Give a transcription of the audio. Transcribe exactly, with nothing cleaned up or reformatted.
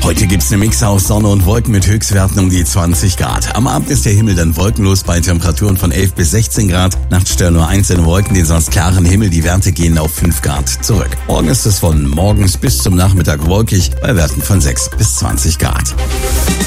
Heute gibt's eine Mix aus Sonne und Wolken mit Höchstwerten um die zwanzig Grad. Am Abend ist der Himmel dann wolkenlos bei Temperaturen von elf bis sechzehn Grad. Nachts stören nur einzelne Wolken den sonst klaren Himmel. Die Werte gehen auf fünf Grad zurück. Morgen ist es von morgens bis zum Nachmittag wolkig bei Werten von sechs bis zwanzig Grad.